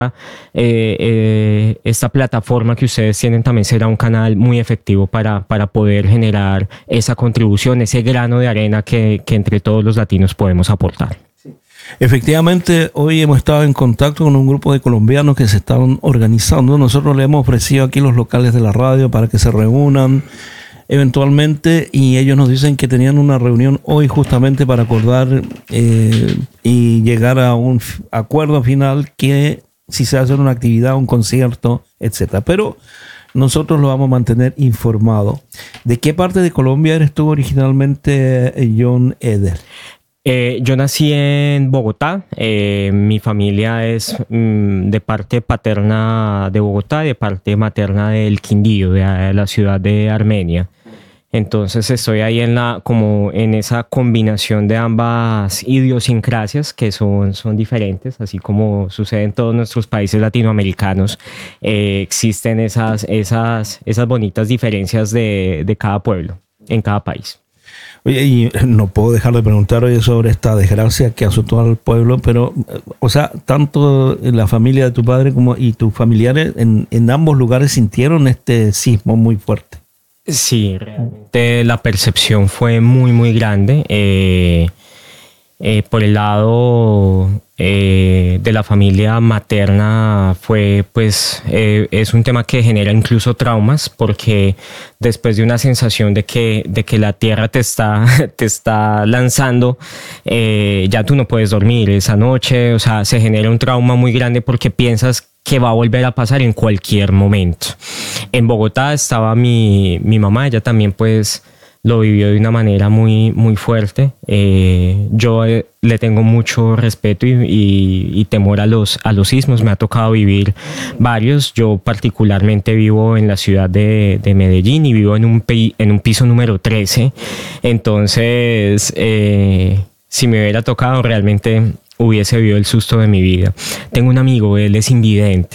esta plataforma que ustedes tienen también será un canal muy efectivo para poder generar esa contribución, ese grano de arena que entre todos los latinos podemos aportar. Efectivamente, hoy hemos estado en contacto con un grupo de colombianos que se estaban organizando. Nosotros le hemos ofrecido aquí los locales de la radio para que se reúnan eventualmente, y ellos nos dicen que tenían una reunión hoy justamente para acordar y llegar a un acuerdo final, que si se hace una actividad, un concierto, etcétera. Pero nosotros lo vamos a mantener informado. ¿De qué parte de Colombia eres tú originalmente, John Eder? Yo nací en Bogotá. Mi familia es de parte paterna de Bogotá, de parte materna del Quindío, de la ciudad de Armenia. Entonces estoy ahí como en esa combinación de ambas idiosincrasias que son diferentes, así como sucede en todos nuestros países latinoamericanos. Existen esas bonitas diferencias de cada pueblo, en cada país. Oye, y no puedo dejar de preguntar hoy sobre esta desgracia que azotó al pueblo, pero, o sea, tanto la familia de tu padre como y tus familiares en ambos lugares sintieron este sismo muy fuerte. Sí, realmente la percepción fue muy, muy grande. Por el lado de la familia materna es un tema que genera incluso traumas, porque después de una sensación de que la tierra te está lanzando, ya tú no puedes dormir esa noche. O sea, se genera un trauma muy grande porque piensas que va a volver a pasar en cualquier momento. En Bogotá estaba mi mamá. Ella también pues lo vivió de una manera muy, muy fuerte. Yo le tengo mucho respeto y temor a los sismos. Me ha tocado vivir varios. Yo particularmente vivo en la ciudad de Medellín y vivo en un piso número 13. Entonces, si me hubiera tocado, realmente hubiese vivido el susto de mi vida. Tengo un amigo, él es invidente.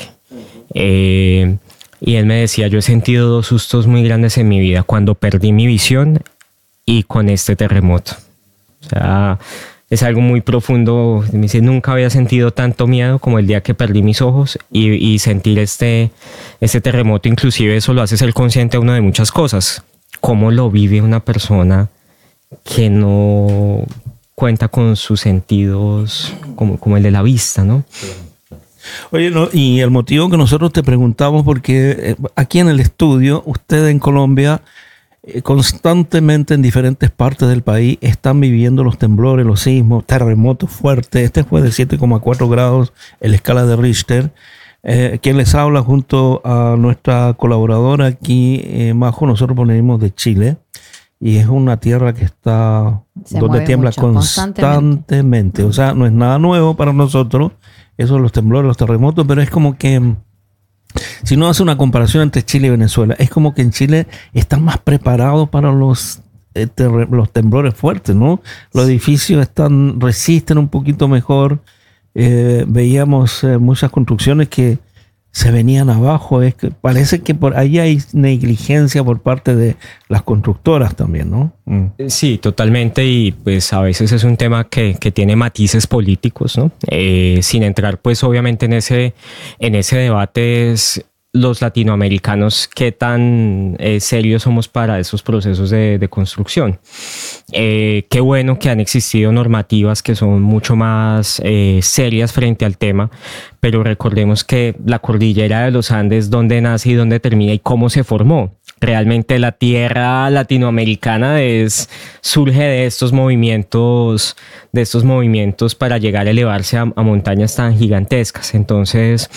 Y él me decía, yo he sentido 2 sustos muy grandes en mi vida, cuando perdí mi visión y con este terremoto. O sea, es algo muy profundo. Me dice, nunca había sentido tanto miedo como el día que perdí mis ojos, y sentir este terremoto, inclusive eso lo hace ser consciente a uno de muchas cosas. Cómo lo vive una persona que no cuenta con sus sentidos como el de la vista, ¿no? Oye, no, y el motivo que nosotros te preguntamos, porque aquí en el estudio, ustedes en Colombia, constantemente en diferentes partes del país están viviendo los temblores, los sismos, terremotos fuertes. Este fue de 7,4 grados en la escala de Richter. Quien les habla junto a nuestra colaboradora aquí, Majo, nosotros venimos de Chile. Y es una tierra que está donde tiembla constantemente. O sea, no es nada nuevo para nosotros, eso, los temblores, los terremotos, pero es como que, si no hace una comparación entre Chile y Venezuela, es como que en Chile están más preparados para los temblores fuertes, ¿no? Los edificios resisten un poquito mejor. Veíamos muchas construcciones que se venían abajo. Parece que por ahí hay negligencia por parte de las constructoras también, ¿no? Sí, totalmente, y pues a veces es un tema que tiene matices políticos, ¿no? Sin entrar pues obviamente en ese debate, los latinoamericanos, qué tan serios somos para esos procesos de construcción. Qué bueno que han existido normativas que son mucho más serias frente al tema, pero recordemos que la cordillera de los Andes, dónde nace y dónde termina y cómo se formó. Realmente la tierra latinoamericana surge de estos movimientos para llegar a elevarse a montañas tan gigantescas. Entonces,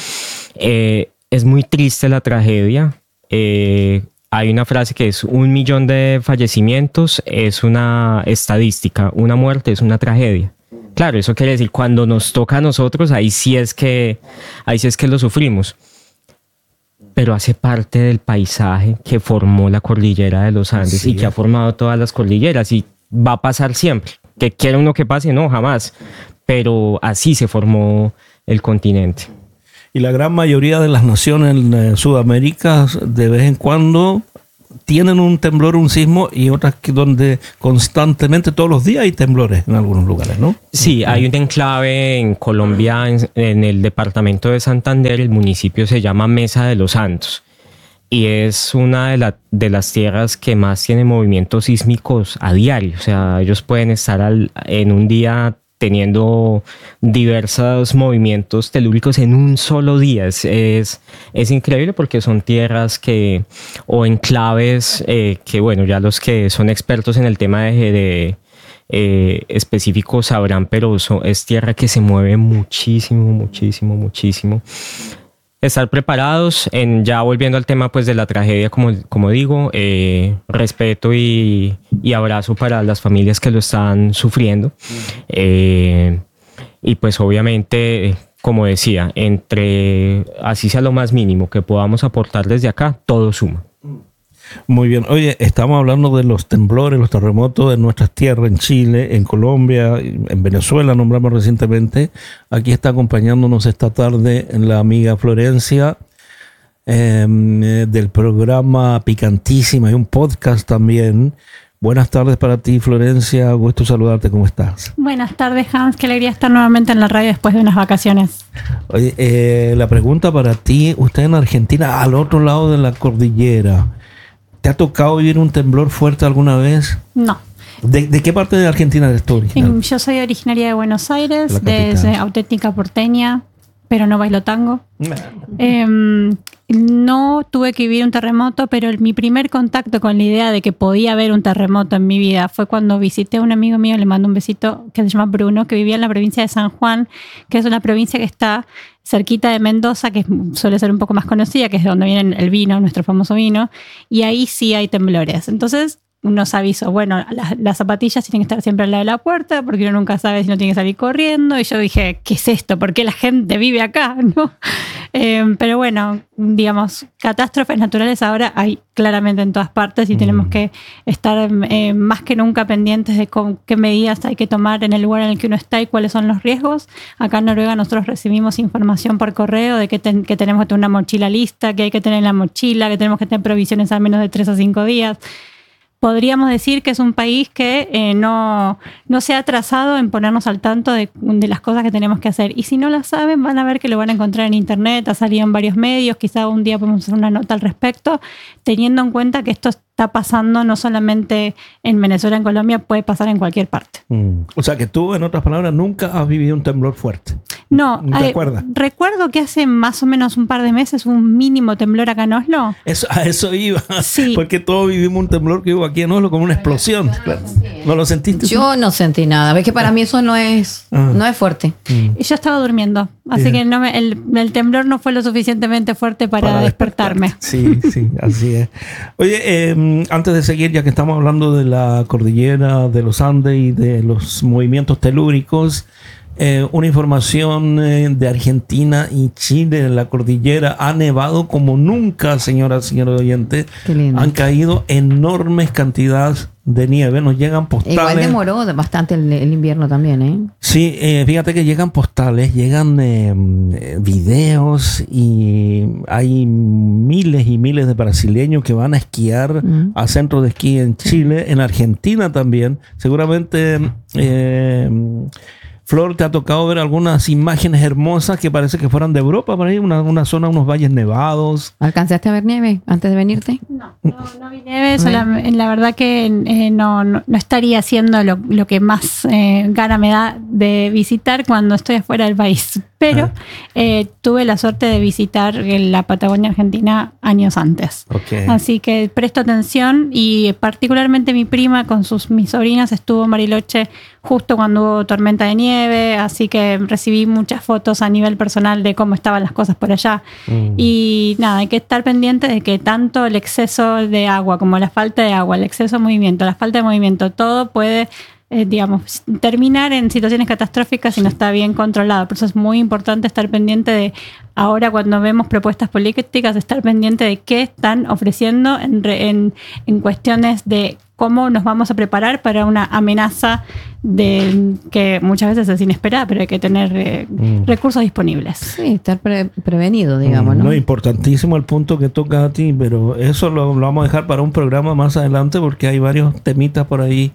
es muy triste la tragedia. Hay una frase que es 1 millón de fallecimientos, es una estadística, una muerte es una tragedia. Claro, eso quiere decir, cuando nos toca a nosotros, ahí sí es que lo sufrimos. Pero hace parte del paisaje que formó la cordillera de los Andes, y que ha formado todas las cordilleras, y va a pasar siempre. Que quiera uno que pase, no, jamás. Pero así se formó el continente. Y la gran mayoría de las naciones en Sudamérica, de vez en cuando, tienen un temblor, un sismo, y otras que donde constantemente, todos los días hay temblores en algunos lugares, ¿no? Sí, hay un enclave en Colombia, en el departamento de Santander. El municipio se llama Mesa de los Santos y es una de las tierras que más tiene movimientos sísmicos a diario. O sea, ellos pueden estar en un día teniendo diversos movimientos telúricos en un solo día. Es increíble porque son tierras o enclaves que, bueno, ya los que son expertos en el tema de específicos sabrán, pero es tierra que se mueve muchísimo, muchísimo, muchísimo. Estar preparados, ya volviendo al tema pues de la tragedia, como digo, respeto y abrazo para las familias que lo están sufriendo. Y pues obviamente, como decía, así sea lo más mínimo que podamos aportar desde acá, todo suma. Muy bien. Oye, estamos hablando de los temblores, los terremotos en nuestras tierras, en Chile, en Colombia, en Venezuela, nombramos recientemente. Aquí está acompañándonos esta tarde la amiga Florencia del programa Picantísima y un podcast también. Buenas tardes para ti, Florencia. Gusto saludarte. ¿Cómo estás? Buenas tardes, Hans. Qué alegría estar nuevamente en la radio después de unas vacaciones. Oye, la pregunta para ti, usted en Argentina, al otro lado de la cordillera, ¿te ha tocado vivir un temblor fuerte alguna vez? No. ¿De qué parte de Argentina eres tú original? Yo soy originaria de Buenos Aires, de auténtica porteña, pero no bailo tango. No tuve que vivir un terremoto, pero mi primer contacto con la idea de que podía haber un terremoto en mi vida fue cuando visité a un amigo mío, le mando un besito, que se llama Bruno, que vivía en la provincia de San Juan, que es una provincia que está cerquita de Mendoza, que suele ser un poco más conocida, que es de donde viene el vino, nuestro famoso vino, y ahí sí hay temblores. Entonces nos avisó, bueno, las zapatillas tienen que estar siempre al lado de la puerta porque uno nunca sabe si no tiene que salir corriendo. Y yo dije, ¿qué es esto? ¿Por qué la gente vive acá? ¿No? Pero bueno, digamos, catástrofes naturales ahora hay claramente en todas partes y tenemos que estar más que nunca pendientes de qué medidas hay que tomar en el lugar en el que uno está y cuáles son los riesgos. Acá en Noruega nosotros recibimos información por correo de que tenemos que tener una mochila lista, que hay que tener en la mochila, que tenemos que tener provisiones al menos de 3 a 5 días. Podríamos decir que es un país que no se ha atrasado en ponernos al tanto de las cosas que tenemos que hacer. Y si no las saben, van a ver que lo van a encontrar en internet, ha salido en varios medios, quizá un día podemos hacer una nota al respecto, teniendo en cuenta que esto está pasando no solamente en Venezuela, en Colombia, puede pasar en cualquier parte. O sea que tú, en otras palabras, nunca has vivido un temblor fuerte. No, ¿Recuerdas? Recuerdo que hace más o menos un par de meses un mínimo temblor acá en Oslo. A eso iba, sí. Porque todos vivimos un temblor que hubo aquí en Oslo como una explosión. ¿No lo sentiste? Yo no sentí nada. Ves que para mí eso no es fuerte. Yo estaba durmiendo, así que el temblor no fue lo suficientemente fuerte para despertarme. Sí, así es. Oye, antes de seguir, ya que estamos hablando de la cordillera de los Andes y de los movimientos telúricos, una información de Argentina y Chile en la cordillera. Ha nevado como nunca, señoras oyentes. Qué lindo. Han caído enormes cantidades de nieve. Nos llegan postales. Igual demoró bastante el invierno también, ¿eh? Sí, fíjate que llegan postales, llegan videos y hay miles y miles de brasileños que van a esquiar a centros de esquí en Chile, en Argentina también. Seguramente... Flor, ¿te ha tocado ver algunas imágenes hermosas que parece que fueran de Europa por ahí? Una zona, unos valles nevados. ¿Alcanzaste a ver nieve antes de venirte? No vi nieve. La verdad que no estaría haciendo lo que más gana me da de visitar cuando estoy afuera del país. Pero tuve la suerte de visitar la Patagonia Argentina años antes. Okay. Así que presto atención y particularmente mi prima con mis sobrinas estuvo en Bariloche justo cuando hubo tormenta de nieve, así que recibí muchas fotos a nivel personal de cómo estaban las cosas por allá. Y nada, hay que estar pendiente de que tanto el exceso de agua como la falta de agua, el exceso de movimiento, la falta de movimiento, todo puede terminar en situaciones catastróficas si no está bien controlado. Por eso es muy importante estar pendiente de, ahora cuando vemos propuestas políticas, estar pendiente de qué están ofreciendo en cuestiones de cómo nos vamos a preparar para una amenaza que muchas veces es inesperada, pero hay que tener recursos disponibles. Sí, estar prevenido, digamos, ¿no? No, importantísimo el punto que toca a ti, pero eso lo vamos a dejar para un programa más adelante porque hay varios temitas por ahí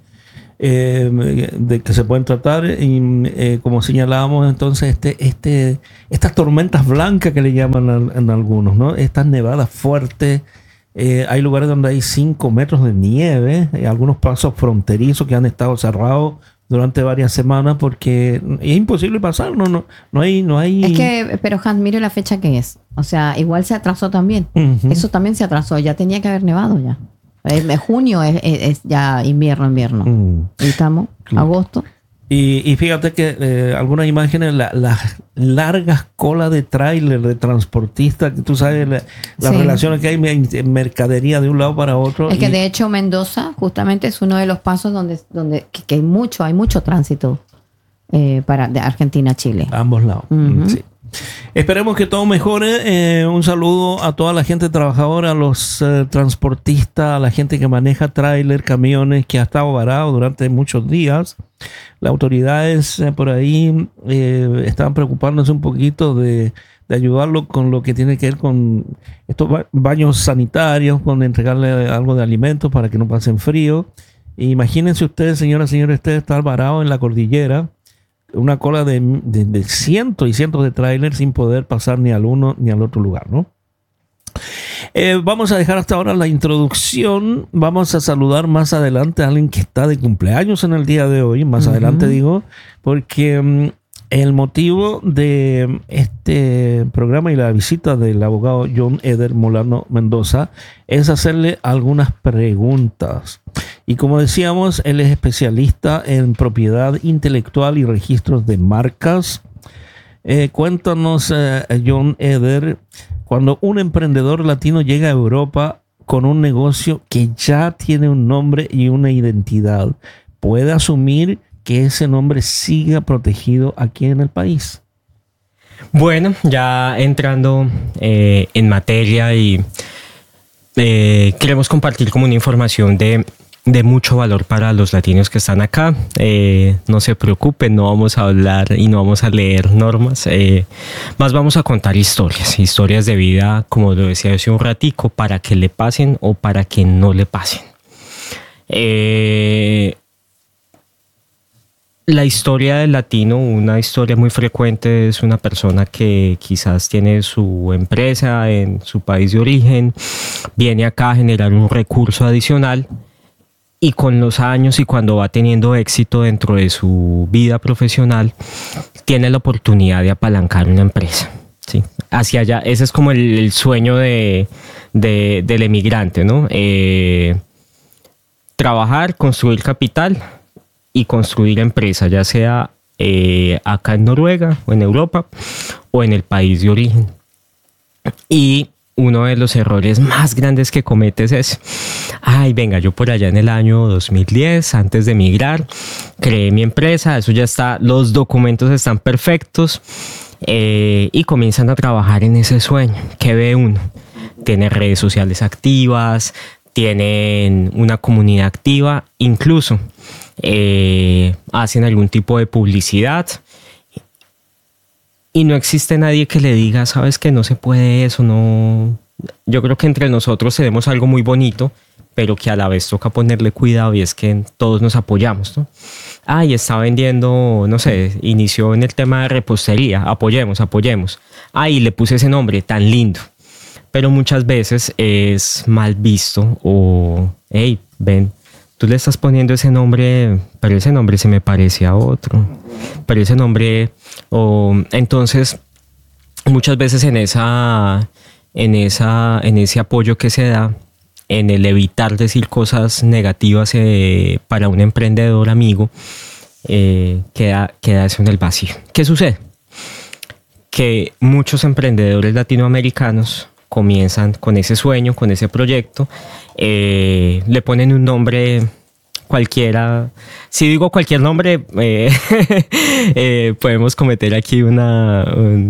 de que se pueden tratar y como señalábamos entonces estas tormentas blancas que le llaman en algunos, ¿no? Estas nevadas fuertes, hay lugares donde hay 5 metros de nieve, algunos pasos fronterizos que han estado cerrados durante varias semanas porque es imposible pasar, no hay... Es que, pero Hans, mire la fecha que es, o sea, igual se atrasó también, eso también se atrasó, ya tenía que haber nevado ya. Junio es ya invierno. Y estamos, agosto. Y fíjate que algunas imágenes, las largas colas de tráiler, de transportistas, que tú sabes las relaciones que hay en mercadería de un lado para otro. Es que de hecho Mendoza justamente es uno de los pasos donde que hay mucho tránsito de Argentina a Chile. A ambos lados. Sí. Esperemos que todo mejore. Un saludo a toda la gente trabajadora, a los transportistas, a la gente que maneja tráiler, camiones, que ha estado varado durante muchos días. Las autoridades por ahí estaban preocupándose un poquito de ayudarlo con lo que tiene que ver con estos baños sanitarios, con entregarle algo de alimentos para que no pasen frío. Imagínense ustedes, señoras y señores, ustedes estar varados en la cordillera, una cola de cientos y cientos de trailers sin poder pasar ni al uno ni al otro lugar, ¿no? Vamos a dejar hasta ahora la introducción. Vamos a saludar más adelante a alguien que está de cumpleaños en el día de hoy. Más adelante digo, porque el motivo de este programa y la visita del abogado John Eder Molano Mendoza es hacerle algunas preguntas. Y como decíamos, él es especialista en propiedad intelectual y registros de marcas. Cuéntanos, John Eder, cuando un emprendedor latino llega a Europa con un negocio que ya tiene un nombre y una identidad, ¿puede asumir que ese nombre siga protegido aquí en el país? Bueno, ya entrando en materia y queremos compartir como una información de mucho valor para los latinos que están acá. No se preocupen, no vamos a hablar y no vamos a leer normas, más vamos a contar historias de vida, como lo decía hace un ratico, para que le pasen o para que no le pasen. La historia del latino, una historia muy frecuente, es una persona que quizás tiene su empresa en su país de origen, viene acá a generar un recurso adicional y con los años y cuando va teniendo éxito dentro de su vida profesional, tiene la oportunidad de apalancar una empresa. ¿Sí? Hacia allá, ese es como el sueño del emigrante, ¿no? Trabajar, construir capital y construir empresa, ya sea acá en Noruega o en Europa o en el país de origen. Y uno de los errores más grandes que cometes es, venga, yo por allá en el año 2010, antes de emigrar, creé mi empresa, eso ya está, los documentos están perfectos, y comienzan a trabajar en ese sueño. ¿Qué ve uno? Tiene redes sociales activas, tienen una comunidad activa, incluso hacen algún tipo de publicidad y no existe nadie que le diga, sabes que no se puede eso, no. Yo creo que entre nosotros tenemos algo muy bonito, pero que a la vez toca ponerle cuidado y es que todos nos apoyamos, ¿no? Y está vendiendo, no sé, inició en el tema de repostería, apoyemos. Y le puse ese nombre tan lindo. Pero muchas veces es mal visto o, ven, tú le estás poniendo ese nombre, pero ese nombre se me parece a otro. Pero ese nombre, entonces, muchas veces en ese apoyo que se da, en el evitar decir cosas negativas para un emprendedor amigo, queda eso en el vacío. ¿Qué sucede? Que muchos emprendedores latinoamericanos comienzan con ese sueño, con ese proyecto, le ponen un nombre cualquiera. Si digo cualquier nombre, podemos cometer aquí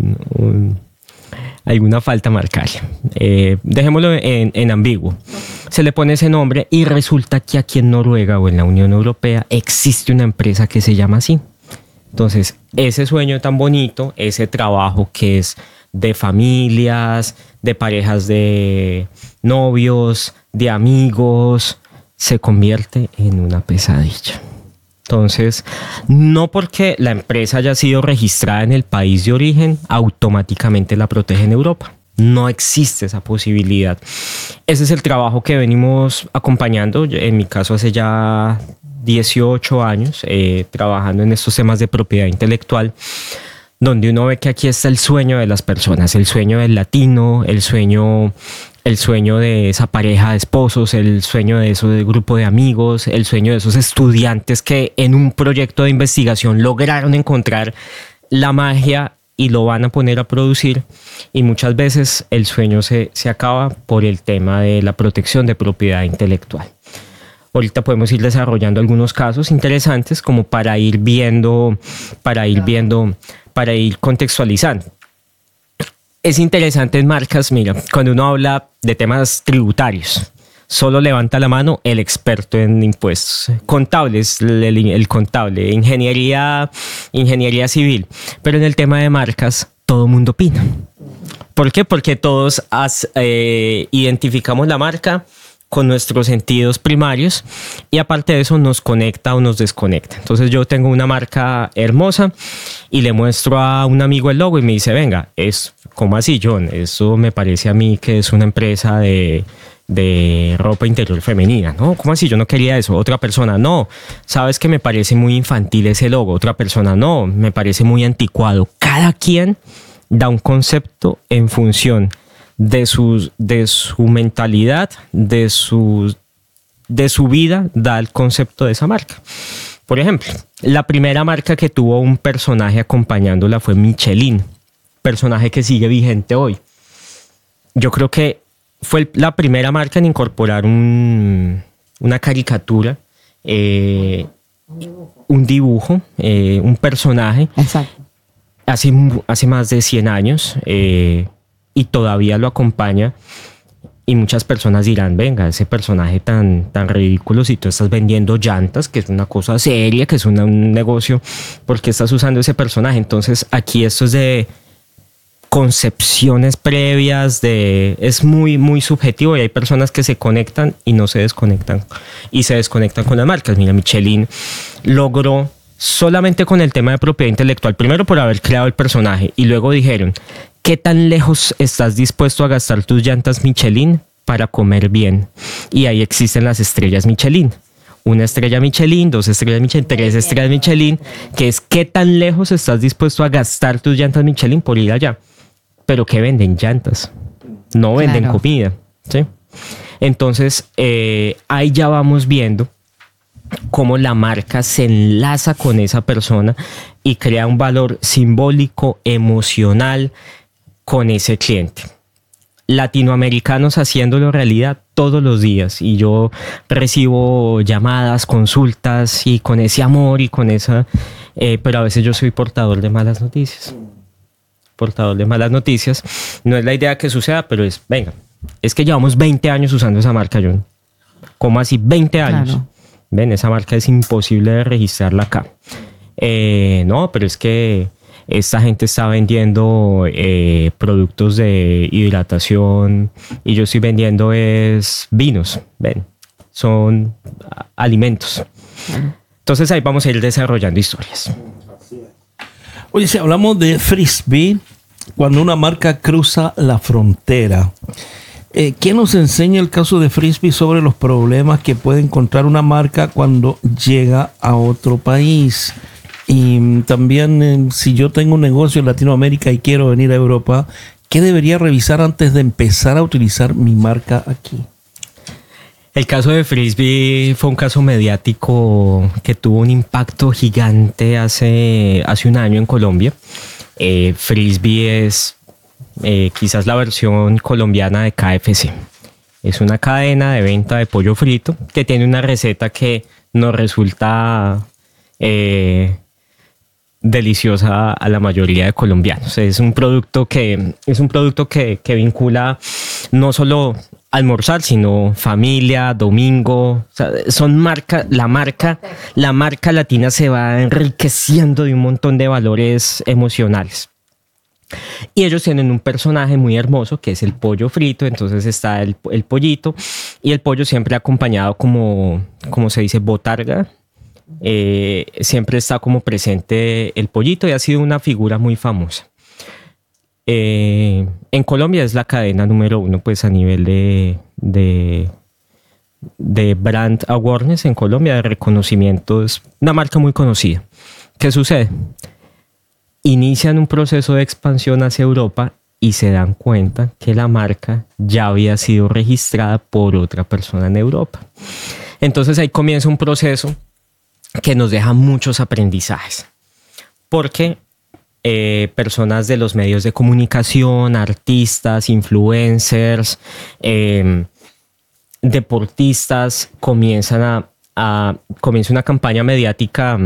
alguna falta marcaria. Dejémoslo en ambiguo. se le pone ese nombre y resulta que aquí en Noruega o en la Unión Europea existe una empresa que se llama así. Entonces, ese sueño tan bonito, ese trabajo que es de familias, de parejas de novios, de amigos, se convierte en una pesadilla. Entonces, no porque la empresa haya sido registrada en el país de origen, automáticamente la protege en Europa. No existe esa posibilidad. Ese es el trabajo que venimos acompañando. En mi caso, hace ya 18 años, trabajando en estos temas de propiedad intelectual, donde uno ve que aquí está el sueño de las personas, el sueño del latino, el sueño de esa pareja de esposos, el sueño de ese grupo de amigos, el sueño de esos estudiantes que en un proyecto de investigación lograron encontrar la magia y lo van a poner a producir, y muchas veces el sueño se acaba por el tema de la protección de propiedad intelectual. Ahorita podemos ir desarrollando algunos casos interesantes como para ir contextualizando. Es interesante en marcas, mira, cuando uno habla de temas tributarios, solo levanta la mano el experto en impuestos, contables, el contable, ingeniería civil, pero en el tema de marcas todo el mundo opina. ¿Por qué? Porque todos identificamos la marca con nuestros sentidos primarios y aparte de eso nos conecta o nos desconecta. Entonces yo tengo una marca hermosa y le muestro a un amigo el logo y me dice, venga, ¿cómo así, John? Eso me parece a mí que es una empresa de ropa interior femenina. No, ¿cómo así? Yo no quería eso. Otra persona, no, sabes que me parece muy infantil ese logo. Otra persona, no, me parece muy anticuado. Cada quien da un concepto en función de su mentalidad, de su vida, da el concepto de esa marca. Por ejemplo, la primera marca que tuvo un personaje acompañándola fue Michelin, personaje que sigue vigente hoy. Yo creo que fue la primera marca en incorporar una caricatura, un dibujo, un personaje. Exacto. Hace más de 100 años y todavía lo acompaña. Y muchas personas dirán, venga, ese personaje tan ridículo, si tú estás vendiendo llantas, que es una cosa seria, que es un negocio, ¿por qué estás usando ese personaje? Entonces aquí esto es de concepciones previas, es muy, muy subjetivo y hay personas que se conectan y no se desconectan y se desconectan con las marcas. Mira, Michelin logró solamente con el tema de propiedad intelectual, primero por haber creado el personaje y luego dijeron, ¿qué tan lejos estás dispuesto a gastar tus llantas Michelin para comer bien? Y ahí existen las estrellas Michelin. 1 estrella Michelin, 2 estrellas Michelin, 3 estrellas Michelin, que es qué tan lejos estás dispuesto a gastar tus llantas Michelin por ir allá. Pero que venden llantas, no venden comida, ¿sí? Entonces, ahí ya vamos viendo cómo la marca se enlaza con esa persona y crea un valor simbólico, emocional con ese cliente. Latinoamericanos haciéndolo realidad todos los días y yo recibo llamadas, consultas y con ese amor y con esa... pero a veces yo soy portador de malas noticias. No es la idea que suceda, pero es que llevamos 20 años usando esa marca, John. ¿Cómo así? 20 años. Claro. Ven, esa marca es imposible de registrarla acá. No, pero es que esta gente está vendiendo productos de hidratación y yo estoy vendiendo vinos. Ven, son alimentos. Entonces ahí vamos a ir desarrollando historias. Oye, si hablamos de frisbee, cuando una marca cruza la frontera, ¿qué nos enseña el caso de frisbee sobre los problemas que puede encontrar una marca cuando llega a otro país? Y también, si yo tengo un negocio en Latinoamérica y quiero venir a Europa, ¿qué debería revisar antes de empezar a utilizar mi marca aquí? El caso de frisbee fue un caso mediático que tuvo un impacto gigante hace 1 año en Colombia. Frisbee es quizás la versión colombiana de KFC. Es una cadena de venta de pollo frito que tiene una receta que nos resulta deliciosa a la mayoría de colombianos. Es un producto que vincula no solo almorzar, sino familia, domingo. O sea, son la marca latina se va enriqueciendo de un montón de valores emocionales. Y ellos tienen un personaje muy hermoso que es el pollo frito. Entonces está el pollito, y el pollo siempre acompañado como se dice, botarga. Siempre está como presente el pollito, y ha sido una figura muy famosa. En Colombia es la cadena número 1 pues a nivel de brand awareness en Colombia, de reconocimiento. Es una marca muy conocida. ¿Qué sucede? Inician un proceso de expansión hacia Europa y se dan cuenta que la marca ya había sido registrada por otra persona en Europa. Entonces ahí comienza un proceso que nos deja muchos aprendizajes, porque personas de los medios de comunicación, artistas, influencers, deportistas, comienza una campaña mediática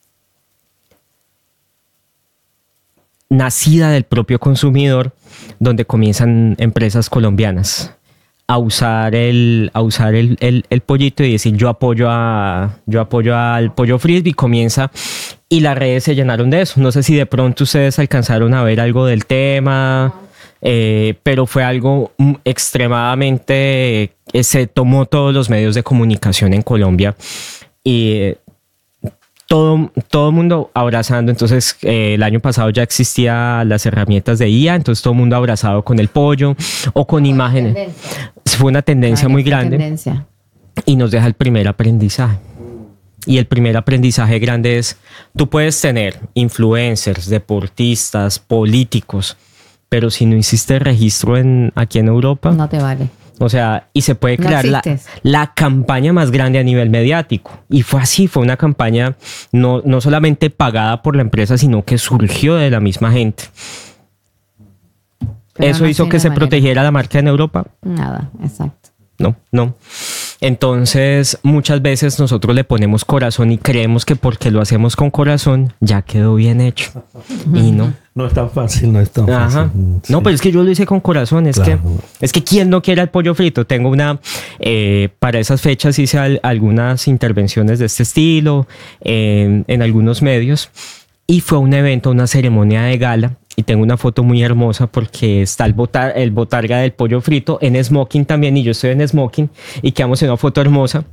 nacida del propio consumidor, donde comienzan empresas colombianas a usar el pollito y decir yo apoyo al pollo frisbee. Comienza, y las redes se llenaron de eso. No sé si de pronto ustedes alcanzaron a ver algo del tema, pero fue algo extremadamente, se tomó todos los medios de comunicación en Colombia, y todo el mundo abrazando. Entonces el año pasado ya existían las herramientas de IA, entonces todo el mundo abrazado con el pollo o con imágenes. Fue una tendencia muy grande. Y nos deja el primer aprendizaje. Y el primer aprendizaje grande es: tú puedes tener influencers, deportistas, políticos, pero si no hiciste registro aquí en Europa, no te vale. O sea, y se puede crear la campaña más grande a nivel mediático. Y fue así, fue una campaña no solamente pagada por la empresa, sino que surgió de la misma gente. Pero ¿eso hizo que se protegiera la marca en Europa? Nada, exacto. No. Entonces, muchas veces nosotros le ponemos corazón y creemos que porque lo hacemos con corazón ya quedó bien hecho. Y no. No es tan fácil, no es tan fácil. Sí. No, pero es que yo lo hice con corazón. Es que ¿quién no quiere el pollo frito? Tengo para esas fechas hice algunas intervenciones de este estilo en algunos medios, y fue un evento, una ceremonia de gala. Y tengo una foto muy hermosa porque está el botarga del pollo frito en smoking también, y yo estoy en smoking, y quedamos en una foto hermosa.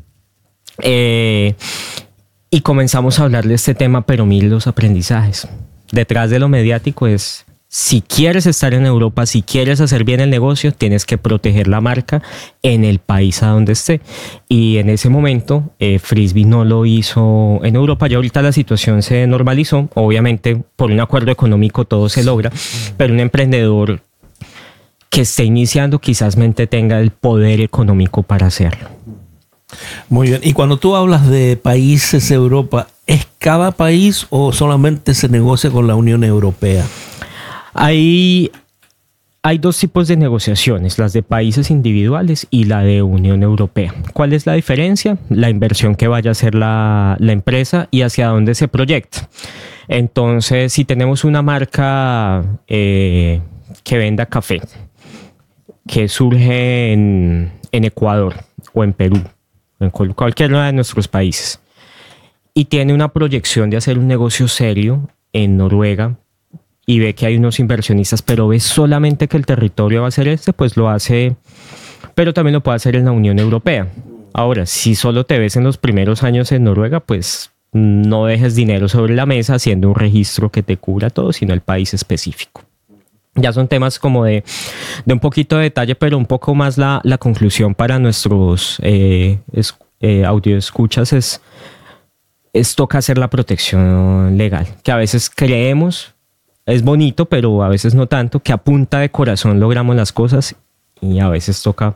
Y comenzamos a hablar de este tema, pero miren los aprendizajes. Detrás de lo mediático es: si quieres estar en Europa, si quieres hacer bien el negocio, tienes que proteger la marca en el país a donde esté. Y en ese momento, Frisbee no lo hizo en Europa. Ya ahorita la situación se normalizó. Obviamente, por un acuerdo económico todo se logra, pero un emprendedor que esté iniciando quizás tenga el poder económico para hacerlo. Muy bien. Y cuando tú hablas de países de Europa, ¿es cada país o solamente se negocia con la Unión Europea? Hay dos tipos de negociaciones: las de países individuales y la de Unión Europea. ¿Cuál es la diferencia? La inversión que vaya a hacer la empresa y hacia dónde se proyecta. Entonces, si tenemos una marca que venda café, que surge en Ecuador o en Perú, en cualquiera de nuestros países, y tiene una proyección de hacer un negocio serio en Noruega, y ve que hay unos inversionistas, pero ve solamente que el territorio va a ser pues lo hace, pero también lo puede hacer en la Unión Europea. Ahora, si solo te ves en los primeros años en Noruega, pues no dejes dinero sobre la mesa haciendo un registro que te cubra todo, sino el país específico. Ya son temas como de un poquito de detalle, pero un poco más la conclusión para nuestros audio escuchas es toca hacer la protección legal, que a veces creemos es bonito, pero a veces no tanto, que a punta de corazón logramos las cosas, y a veces toca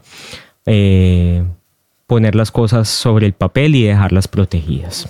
poner las cosas sobre el papel y dejarlas protegidas.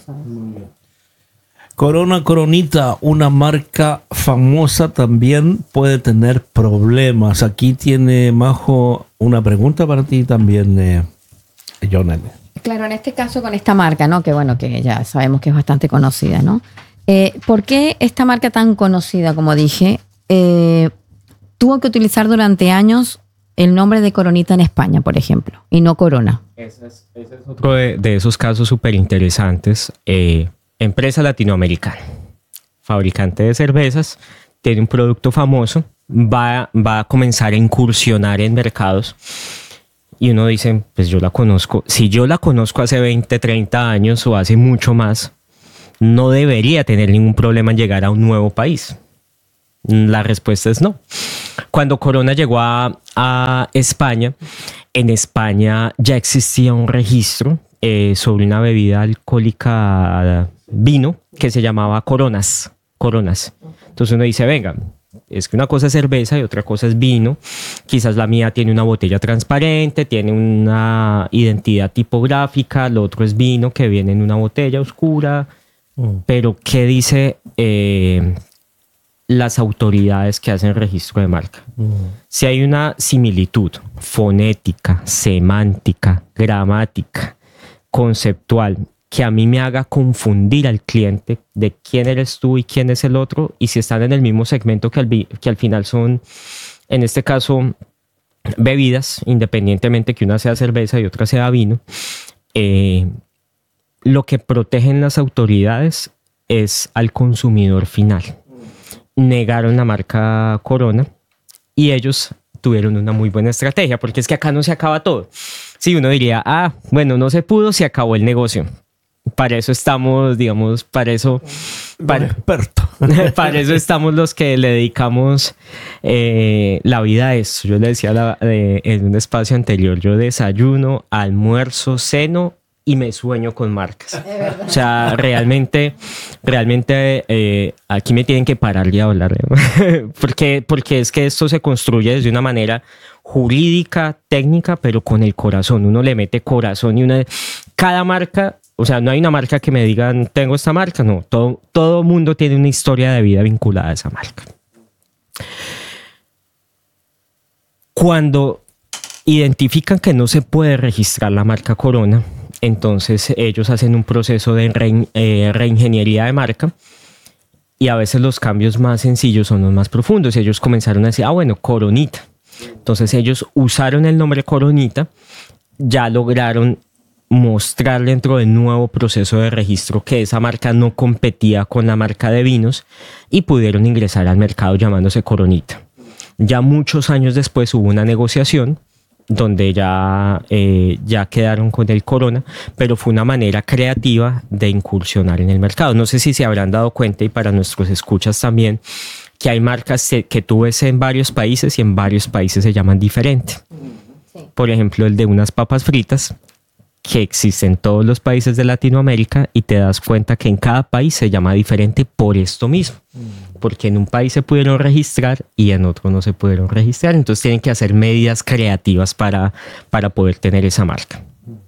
Coronita, una marca famosa también puede tener problemas. Aquí tiene Majo una pregunta para ti también, Jonel. Claro, en este caso con esta marca, ¿no? Que bueno, que ya sabemos que es bastante conocida, ¿no? ¿Por qué esta marca tan conocida, como dije, tuvo que utilizar durante años el nombre de Coronita en España, por ejemplo, y no Corona? Ese es otro de esos casos súper interesantes. Empresa latinoamericana, fabricante de cervezas, tiene un producto famoso, va a comenzar a incursionar en mercados y uno dice, pues yo la conozco. Si yo la conozco hace 20, 30 años o hace mucho más, no debería tener ningún problema en llegar a un nuevo país. La respuesta es no. Cuando Corona llegó a España, en España ya existía un registro sobre una bebida alcohólica, vino, que se llamaba Coronas. Entonces uno dice, venga, es que una cosa es cerveza y otra cosa es vino. Quizás la mía tiene una botella transparente, tiene una identidad tipográfica, lo otro es vino que viene en una botella oscura. Pero ¿qué dice las autoridades que hacen registro de marca? Si hay una similitud fonética, semántica, gramática, conceptual, que a mí me haga confundir al cliente de quién eres tú y quién es el otro, y si están en el mismo segmento que al final son, en este caso, bebidas, independientemente que una sea cerveza y otra sea vino, lo que protegen las autoridades es al consumidor final. Negaron la marca Corona y ellos tuvieron una muy buena estrategia, porque es que acá no se acaba todo. Si uno diría, bueno, no se pudo, se acabó el negocio. Para eso estamos, digamos, para eso estamos los que le dedicamos la vida a esto. Yo le decía en un espacio anterior, yo desayuno, almuerzo, ceno y me sueño con marcas. O sea, realmente aquí me tienen que parar y hablar. porque es que esto se construye desde una manera jurídica, técnica, pero con el corazón. Uno le mete corazón y cada marca, o sea, no hay una marca que me digan, tengo esta marca. No, todo mundo tiene una historia de vida vinculada a esa marca. Cuando identifican que no se puede registrar la marca Corona, entonces ellos hacen un proceso de reingeniería de marca, y a veces los cambios más sencillos son los más profundos. Ellos comenzaron a decir, bueno, Coronita. Entonces ellos usaron el nombre Coronita, ya lograron mostrar dentro del nuevo proceso de registro que esa marca no competía con la marca de vinos y pudieron ingresar al mercado llamándose Coronita. Ya muchos años después hubo una negociación donde ya quedaron con el Corona, pero fue una manera creativa de incursionar en el mercado. No sé si se habrán dado cuenta, y para nuestros escuchas también, que hay marcas que tú ves en varios países y en varios países se llaman diferente. Por ejemplo, el de unas papas fritas, que existe en todos los países de Latinoamérica, y te das cuenta que en cada país se llama diferente por esto mismo. Porque en un país se pudieron registrar y en otro no se pudieron registrar. Entonces tienen que hacer medidas creativas para poder tener esa marca.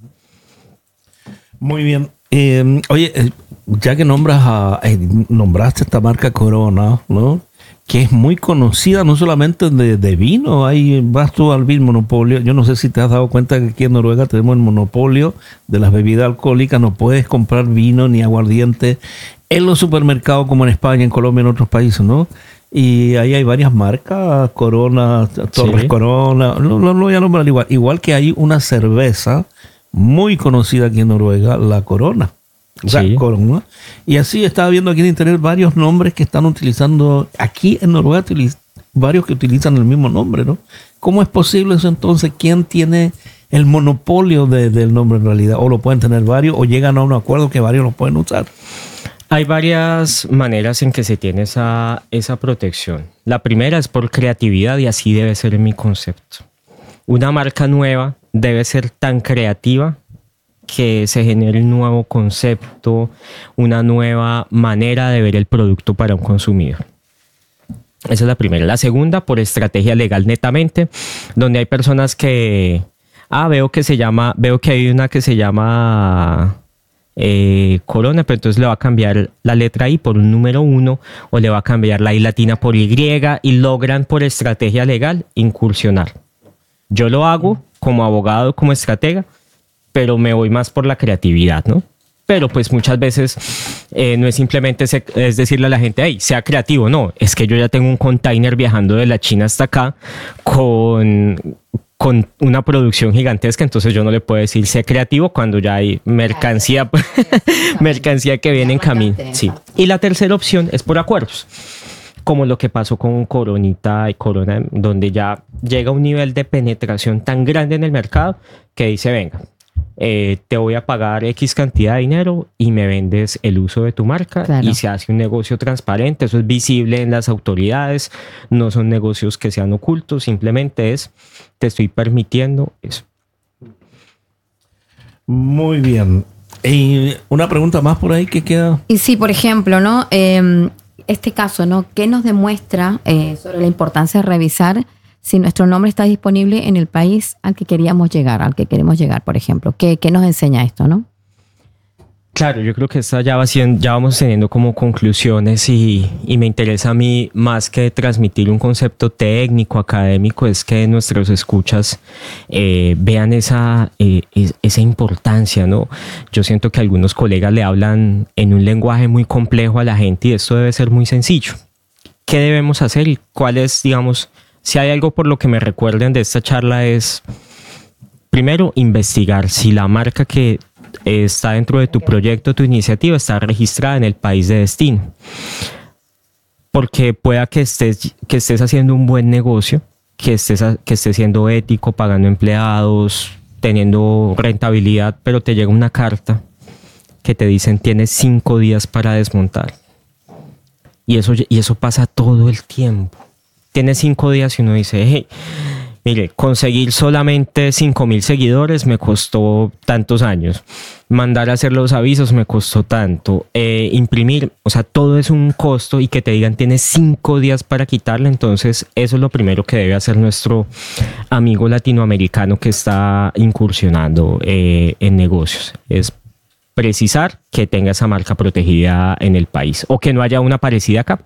Muy bien. Oye, ya que nombraste esta marca Corona, ¿no? Que es muy conocida no solamente de vino. Vas tú al monopolio. Yo no sé si te has dado cuenta que aquí en Noruega tenemos el monopolio de las bebidas alcohólicas. No puedes comprar vino ni aguardiente en los supermercados como en España, en Colombia, en otros países, ¿no? Y ahí hay varias marcas, Corona, Torres, sí. Corona, lo voy a nombrar igual. Igual que hay una cerveza muy conocida aquí en Noruega, la Corona. O sea, sí. Corona. Y así estaba viendo aquí en internet varios nombres que están utilizando aquí en Noruega, varios que utilizan el mismo nombre, ¿no? ¿Cómo es posible eso entonces? ¿Quién tiene el monopolio del nombre en realidad? ¿O lo pueden tener varios? ¿O llegan a un acuerdo que varios lo pueden usar? Hay varias maneras en que se tiene esa protección. La primera es por creatividad, y así debe ser en mi concepto. Una marca nueva debe ser tan creativa que se genere un nuevo concepto, una nueva manera de ver el producto para un consumidor. Esa es la primera. La segunda, por estrategia legal netamente, donde hay personas que veo que hay una que se llama Corona, pero entonces le va a cambiar la letra I por un número 1, o le va a cambiar la I latina por Y, y logran por estrategia legal incursionar. Yo lo hago como abogado, como estratega, pero me voy más por la creatividad, ¿no? Pero pues muchas veces no es simplemente es decirle a la gente, hey, sea creativo. No, es que yo ya tengo un container viajando de la China hasta acá con con una producción gigantesca, entonces yo no le puedo decir sé creativo cuando ya hay mercancía, mercancía que viene en camino. Sí. Y la tercera opción es por acuerdos, como lo que pasó con Coronita y Corona, donde ya llega a un nivel de penetración tan grande en el mercado que dice, venga, te voy a pagar X cantidad de dinero y me vendes el uso de tu marca, y se hace un negocio transparente, eso es visible en las autoridades, no son negocios que sean ocultos, simplemente es, te estoy permitiendo eso. Muy bien. Y una pregunta más por ahí que queda. Y sí, por ejemplo, ¿no? Este caso, ¿no? ¿Qué nos demuestra sobre la importancia de revisar si nuestro nombre está disponible en el país al que queríamos llegar, al que queremos llegar, por ejemplo? ¿Qué nos enseña esto, no? Claro, yo creo que esta ya vamos teniendo como conclusiones y me interesa a mí más que transmitir un concepto técnico, académico, es que nuestros escuchas vean esa importancia, ¿no? Yo siento que algunos colegas le hablan en un lenguaje muy complejo a la gente y esto debe ser muy sencillo. ¿Qué debemos hacer y cuál es, digamos, si hay algo por lo que me recuerden de esta charla es, primero, investigar si la marca que está dentro de tu proyecto, tu iniciativa, está registrada en el país de destino. Porque pueda que estés haciendo un buen negocio, que estés siendo ético, pagando empleados, teniendo rentabilidad, pero te llega una carta que te dicen tienes 5 días para desmontar. Y eso pasa todo el tiempo. Tienes 5 días y uno dice, hey, mire, conseguir solamente 5,000 seguidores me costó tantos años. Mandar a hacer los avisos me costó tanto. Imprimir, o sea, todo es un costo y que te digan tienes 5 días para quitarle. Entonces, eso es lo primero que debe hacer nuestro amigo latinoamericano que está incursionando en negocios. Es precisar que tenga esa marca protegida en el país o que no haya una parecida acá.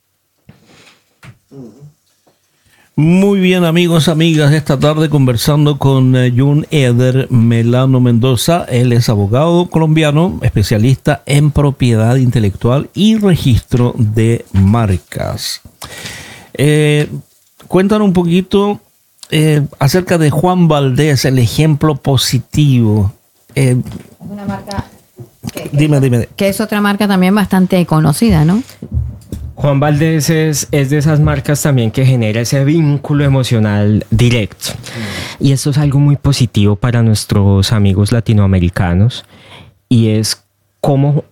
Muy bien, amigos, amigas, esta tarde conversando con Jun Eder Melano Mendoza. Él es abogado colombiano, especialista en propiedad intelectual y registro de marcas. Cuéntanos un poquito acerca de Juan Valdez, el ejemplo positivo. Una marca Dime. que es otra marca también bastante conocida, ¿no? Juan Valdez es de esas marcas también que genera ese vínculo emocional directo. Y esto es algo muy positivo para nuestros amigos latinoamericanos y es cómo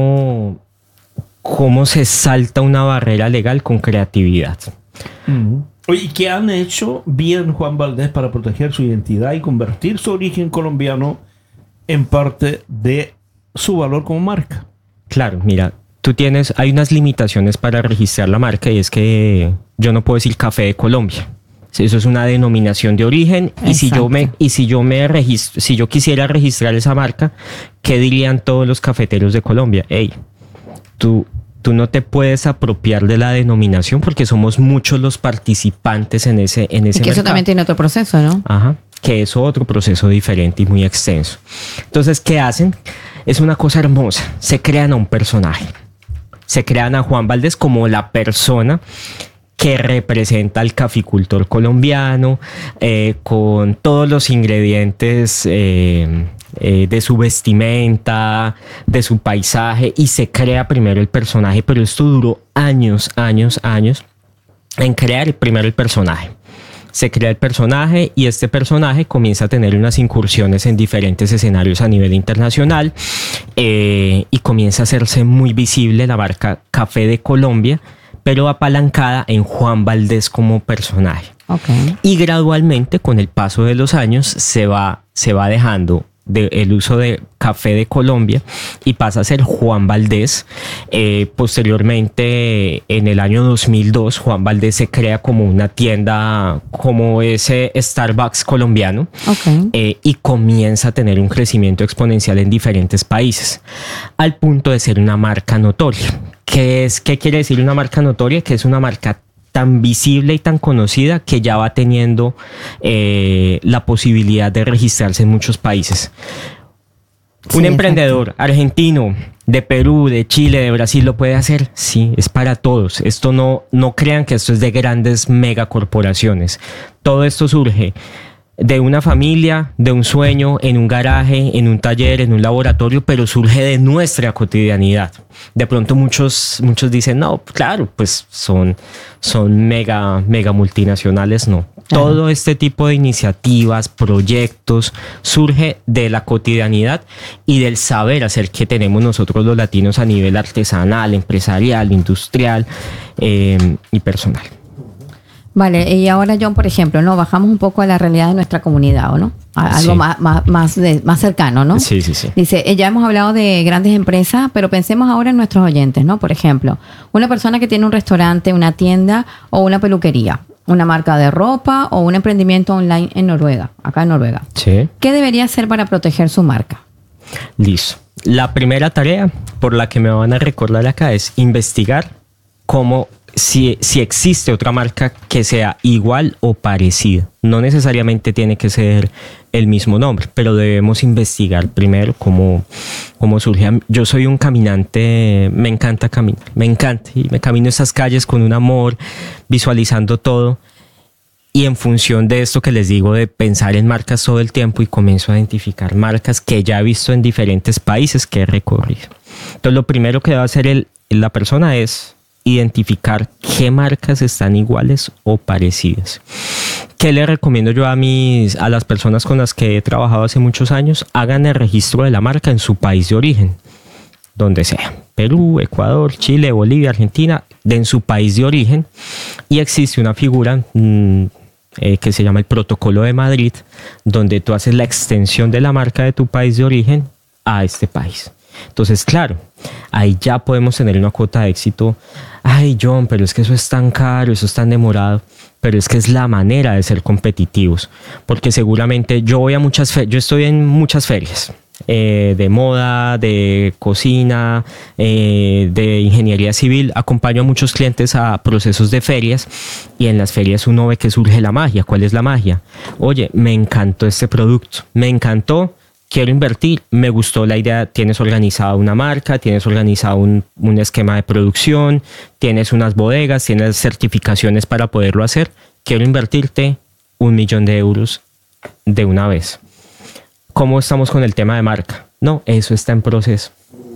se salta una barrera legal con creatividad. Oye, ¿qué han hecho bien Juan Valdez para proteger su identidad y convertir su origen colombiano en parte de su valor como marca? Claro, mira, hay unas limitaciones para registrar la marca y es que yo no puedo decir Café de Colombia. Eso es una denominación de origen. Exacto. Y si yo quisiera registrar esa marca, ¿qué dirían todos los cafeteros de Colombia? Hey, tú no te puedes apropiar de la denominación porque somos muchos los participantes en ese y que mercado. Eso también tiene otro proceso, ¿no? Ajá, que es otro proceso diferente y muy extenso. Entonces, ¿qué hacen? Es una cosa hermosa. Se crean a un personaje. Se crean a Juan Valdez como la persona que representa al caficultor colombiano, con todos los ingredientes de su vestimenta, de su paisaje, y se crea primero el personaje, pero esto duró años en crear primero el personaje. Se crea el personaje y este personaje comienza a tener unas incursiones en diferentes escenarios a nivel internacional y comienza a hacerse muy visible la marca Café de Colombia, pero apalancada en Juan Valdez como personaje. Okay. Y gradualmente, con el paso de los años, se va dejando el uso de Café de Colombia y pasa a ser Juan Valdez. Posteriormente, en el año 2002, Juan Valdez se crea como una tienda, como ese Starbucks colombiano. Okay. Y comienza a tener un crecimiento exponencial en diferentes países, al punto de ser una marca notoria. ¿Qué quiere decir una marca notoria? Que es una marca tan visible y tan conocida que ya va teniendo la posibilidad de registrarse en muchos países. Un emprendedor argentino, de Perú, de Chile, de Brasil, ¿lo puede hacer? Sí, es para todos. Esto no crean que esto es de grandes megacorporaciones. Todo esto surge de una familia, de un sueño, en un garaje, en un taller, en un laboratorio, pero surge de nuestra cotidianidad. De pronto muchos dicen, no, claro, pues son mega multinacionales. No. Todo este tipo de iniciativas, proyectos, surge de la cotidianidad y del saber hacer que tenemos nosotros los latinos a nivel artesanal, empresarial, industrial y personal. Vale, y ahora, John, por ejemplo, ¿no? Bajamos un poco a la realidad de nuestra comunidad, ¿o no? Algo más cercano, ¿no? Sí. Dice, ya hemos hablado de grandes empresas, pero pensemos ahora en nuestros oyentes, ¿no? Por ejemplo, una persona que tiene un restaurante, una tienda o una peluquería, una marca de ropa o un emprendimiento online en Noruega, acá en Noruega. Sí. ¿Qué debería hacer para proteger su marca? Listo. La primera tarea por la que me van a recordar acá es investigar si existe otra marca que sea igual o parecida. No necesariamente tiene que ser el mismo nombre, pero debemos investigar primero cómo surge. Yo soy un caminante, me encanta caminar, y me camino esas calles con un amor, visualizando todo, y en función de esto que les digo, de pensar en marcas todo el tiempo, y comienzo a identificar marcas que ya he visto en diferentes países que he recorrido. Entonces lo primero que debe hacer la persona es identificar qué marcas están iguales o parecidas. ¿Qué le recomiendo yo a las personas con las que he trabajado hace muchos años? Hagan el registro de la marca en su país de origen, donde sea, Perú, Ecuador, Chile, Bolivia, Argentina, en su país de origen. Y existe una figura que se llama el Protocolo de Madrid, donde tú haces la extensión de la marca de tu país de origen a este país. Entonces, claro, ahí ya podemos tener una cuota de éxito. Ay, John, pero es que eso es tan caro, eso es tan demorado. Pero es que es la manera de ser competitivos. Porque seguramente yo estoy en muchas ferias de moda, de cocina, de ingeniería civil. Acompaño a muchos clientes a procesos de ferias, y en las ferias uno ve que surge la magia. ¿Cuál es la magia? Oye, me encantó este producto, me encantó. Quiero invertir, me gustó la idea, tienes organizada una marca, tienes organizado un esquema de producción, tienes unas bodegas, tienes certificaciones para poderlo hacer. Quiero invertirte 1 millón de euros de una vez. ¿Cómo estamos con el tema de marca? No, eso está en proceso.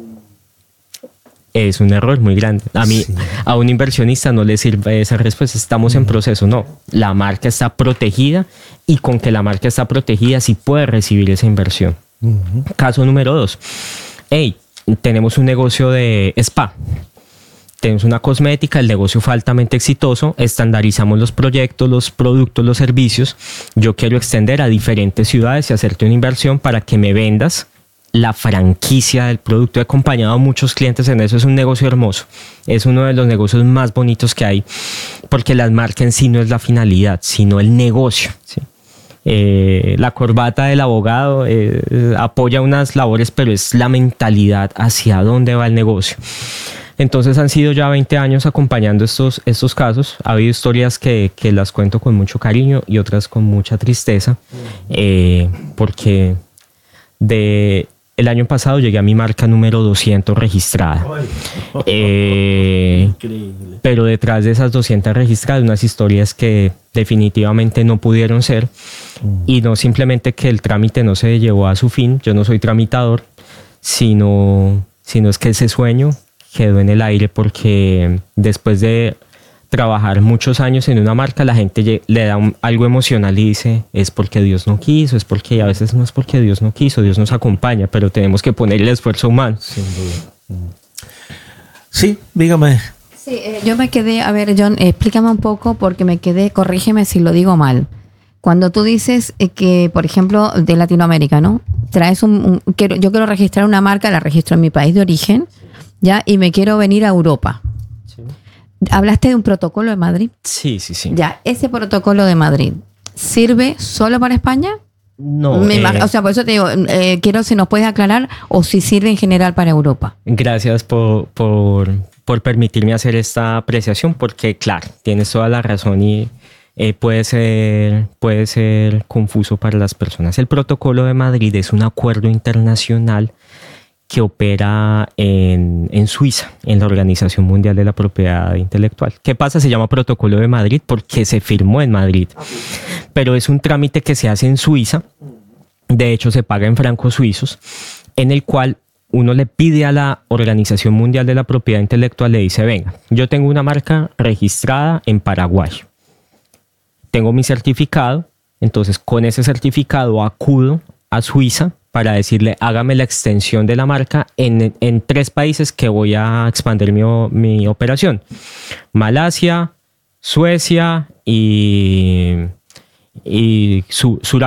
Es un error muy grande. A un inversionista no le sirve esa respuesta. Estamos en proceso. No, la marca está protegida, y con que la marca está protegida sí puede recibir esa inversión. Caso número 2. Tenemos un negocio de spa. Tenemos una cosmética, el negocio fue altamente exitoso, estandarizamos los proyectos, los productos, los servicios. Yo quiero extender a diferentes ciudades y hacerte una inversión para que me vendas la franquicia del producto. He acompañado a muchos clientes en eso. Es un negocio hermoso, es uno de los negocios más bonitos que hay, porque la marca en sí no es la finalidad, sino el negocio, ¿sí? La corbata del abogado apoya unas labores, pero es la mentalidad hacia dónde va el negocio. Entonces han sido ya 20 años acompañando estos casos. Ha habido historias que las cuento con mucho cariño y otras con mucha tristeza, porque el año pasado llegué a mi marca número 200 registrada. Pero detrás de esas 200 registradas, unas historias que definitivamente no pudieron ser, y no simplemente que el trámite no se llevó a su fin. Yo no soy tramitador, sino es que ese sueño quedó en el aire, porque después de trabajar muchos años en una marca, la gente le da algo emocional y dice, es porque Dios no quiso, es porque, a veces no es porque Dios no quiso, Dios nos acompaña, pero tenemos que poner el esfuerzo humano. Sin duda. Sí, dígame. Sí, yo me quedé, a ver, John, explícame un poco, porque me quedé, corrígeme si lo digo mal. Cuando tú dices que, por ejemplo, de Latinoamérica, ¿no? Traes yo quiero registrar una marca, la registro en mi país de origen, ¿ya? Y me quiero venir a Europa. Sí. ¿Hablaste de un protocolo de Madrid? Sí. Ya, ¿ese protocolo de Madrid sirve solo para España? No. O sea, por eso te digo, quiero si nos puedes aclarar, o si sirve en general para Europa. Gracias por permitirme hacer esta apreciación, porque claro, tienes toda la razón, y puede ser confuso para las personas. El Protocolo de Madrid es un acuerdo internacional que opera en Suiza, en la Organización Mundial de la Propiedad Intelectual. ¿Qué pasa? Se llama Protocolo de Madrid porque se firmó en Madrid, pero es un trámite que se hace en Suiza, de hecho se paga en francos suizos, en el cual uno le pide a la Organización Mundial de la Propiedad Intelectual, le dice, venga, yo tengo una marca registrada en Paraguay, tengo mi certificado, entonces con ese certificado acudo a Suiza para decirle, hágame la extensión de la marca en 3 países que voy a expandir mi operación. Malasia, Suecia y Sudáfrica.